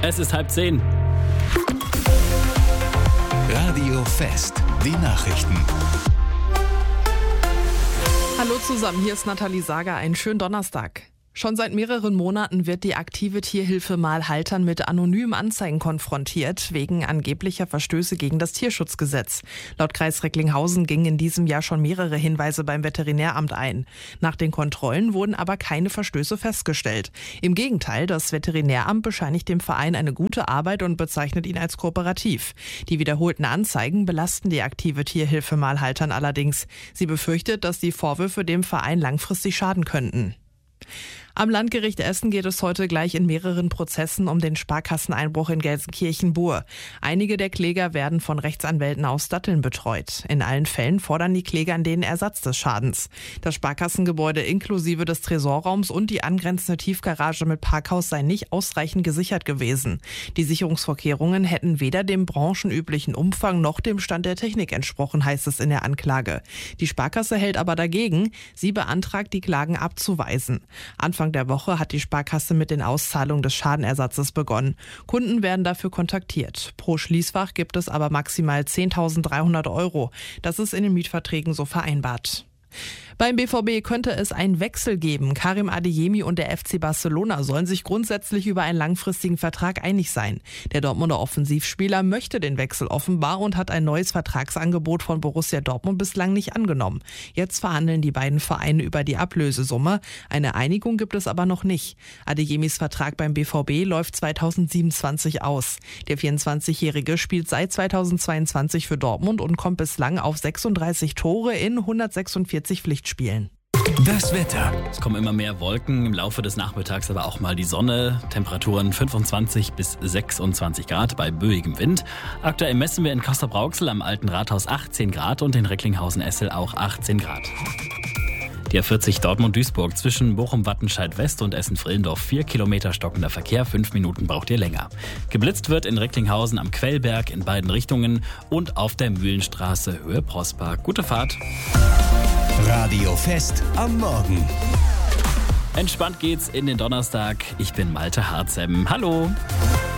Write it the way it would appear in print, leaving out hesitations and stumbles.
Es ist 9:30. Radio Fest, die Nachrichten. Hallo zusammen, hier ist Nathalie Sager. Einen schönen Donnerstag. Schon seit mehreren Monaten wird die aktive Tierhilfe Mahlhaltern mit anonymen Anzeigen konfrontiert, wegen angeblicher Verstöße gegen das Tierschutzgesetz. Laut Kreis Recklinghausen gingen in diesem Jahr schon mehrere Hinweise beim Veterinäramt ein. Nach den Kontrollen wurden aber keine Verstöße festgestellt. Im Gegenteil, das Veterinäramt bescheinigt dem Verein eine gute Arbeit und bezeichnet ihn als kooperativ. Die wiederholten Anzeigen belasten die aktive Tierhilfe Mahlhaltern allerdings. Sie befürchtet, dass die Vorwürfe dem Verein langfristig schaden könnten. Am Landgericht Essen geht es heute gleich in mehreren Prozessen um den Sparkasseneinbruch in Gelsenkirchen-Bur. Einige der Kläger werden von Rechtsanwälten aus Datteln betreut. In allen Fällen fordern die Kläger den Ersatz des Schadens. Das Sparkassengebäude inklusive des Tresorraums und die angrenzende Tiefgarage mit Parkhaus sei nicht ausreichend gesichert gewesen. Die Sicherungsvorkehrungen hätten weder dem branchenüblichen Umfang noch dem Stand der Technik entsprochen, heißt es in der Anklage. Die Sparkasse hält aber dagegen. Sie beantragt, die Klagen abzuweisen. Anfang der Woche hat die Sparkasse mit den Auszahlungen des Schadenersatzes begonnen. Kunden werden dafür kontaktiert. Pro Schließfach gibt es aber maximal 10.300 €. Das ist in den Mietverträgen so vereinbart. Beim BVB könnte es einen Wechsel geben. Karim Adeyemi und der FC Barcelona sollen sich grundsätzlich über einen langfristigen Vertrag einig sein. Der Dortmunder Offensivspieler möchte den Wechsel offenbar und hat ein neues Vertragsangebot von Borussia Dortmund bislang nicht angenommen. Jetzt verhandeln die beiden Vereine über die Ablösesumme. Eine Einigung gibt es aber noch nicht. Adeyemis Vertrag beim BVB läuft 2027 aus. Der 24-Jährige spielt seit 2022 für Dortmund und kommt bislang auf 36 Tore in 146 Pflichtspielen. Das Wetter. Es kommen immer mehr Wolken, im Laufe des Nachmittags aber auch mal die Sonne. Temperaturen 25 bis 26 Grad bei böigem Wind. Aktuell messen wir in Castrop-Rauxel am Alten Rathaus 18 Grad und in Recklinghausen-Essel auch 18 Grad. Die A40 Dortmund-Duisburg zwischen Bochum-Wattenscheid-West und Essen-Frillendorf 4 Kilometer stockender Verkehr, 5 Minuten braucht ihr länger. Geblitzt wird in Recklinghausen am Quellberg in beiden Richtungen und auf der Mühlenstraße Höhe Prosper. Gute Fahrt. Radio Fest am Morgen. Entspannt geht's in den Donnerstag. Ich bin Malte Harzem. Hallo.